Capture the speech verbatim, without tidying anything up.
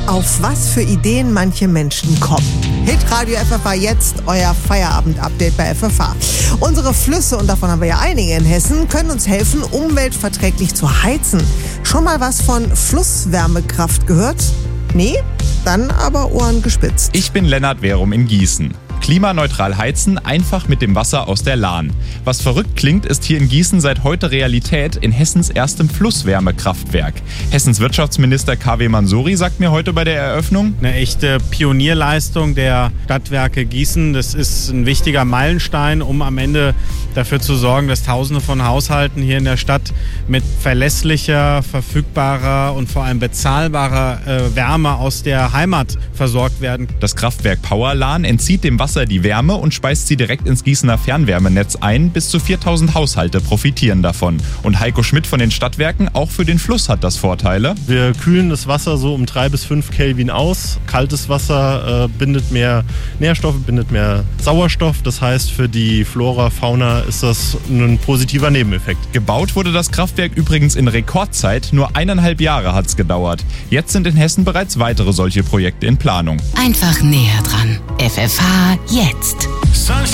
auf was für Ideen manche Menschen kommen. Hitradio F F H jetzt, euer Feierabend-Update bei F F H. Unsere Flüsse, und davon haben wir ja einige in Hessen, können uns helfen, umweltverträglich zu heizen. Schon mal was von Flusswärmekraft gehört? Nee? Dann aber Ohren gespitzt. Ich bin Lennart Werum in Gießen. Klimaneutral heizen, einfach mit dem Wasser aus der Lahn. Was verrückt klingt, ist hier in Gießen seit heute Realität in Hessens erstem Flusswärmekraftwerk. Hessens Wirtschaftsminister K W Mansouri sagt mir heute bei der Eröffnung: Eine echte Pionierleistung der Stadtwerke Gießen. Das ist ein wichtiger Meilenstein, um am Ende dafür zu sorgen, dass Tausende von Haushalten hier in der Stadt mit verlässlicher, verfügbarer und vor allem bezahlbarer äh, Wärme aus der Heimat versorgt werden. Das Kraftwerk Powerlahn entzieht dem Wasser die Wärme und speist sie direkt ins Gießener Fernwärmenetz ein. Bis zu viertausend Haushalte profitieren davon. Und Heiko Schmidt von den Stadtwerken, auch für den Fluss hat das Vorteile. Wir kühlen das Wasser so um drei bis fünf Kelvin aus. Kaltes Wasser äh, bindet mehr Nährstoffe, bindet mehr Sauerstoff. Das heißt, für die Flora, Fauna ist das ein positiver Nebeneffekt. Gebaut wurde das Kraftwerk übrigens in Rekordzeit. Nur eineinhalb Jahre hat es gedauert. Jetzt sind in Hessen bereits weitere solche Projekte in Planung. Einfach näher dran. F F H jetzt.